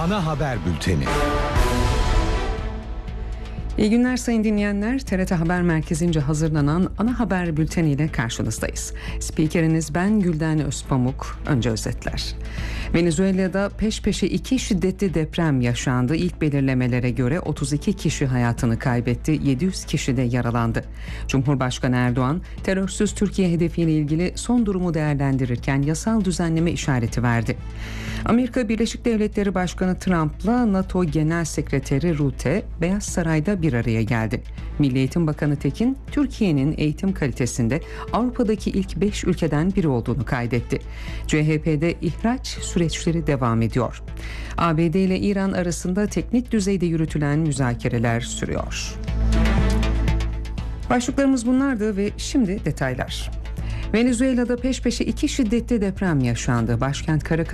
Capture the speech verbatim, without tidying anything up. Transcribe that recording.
Ana Haber Bülteni. İyi günler sayın dinleyenler. T R T Haber Merkezi'nce hazırlanan Ana Haber Bülteni ile karşınızdayız. Spikeriniz ben Gülden Özpamuk. Önce özetler. Venezuela'da peş peşe iki şiddetli deprem yaşandı. İlk belirlemelere göre otuz iki kişi hayatını kaybetti, yedi yüz kişi de yaralandı. Cumhurbaşkanı Erdoğan, terörsüz Türkiye hedefiyle ilgili son durumu değerlendirirken yasal düzenleme işareti verdi. Amerika Birleşik Devletleri Başkanı Trump'la NATO Genel Sekreteri Rutte Beyaz Saray'da bir araya geldi. Milli Eğitim Bakanı Tekin, Türkiye'nin eğitim kalitesinde Avrupa'daki ilk beş ülkeden biri olduğunu kaydetti. C H P'de ihraç süreçleri devam ediyor. A B D ile İran arasında teknik düzeyde yürütülen müzakereler sürüyor. Başlıklarımız bunlardı ve şimdi detaylar. Venezuela'da peş peşe iki şiddetli deprem yaşandı. Başkent Caracas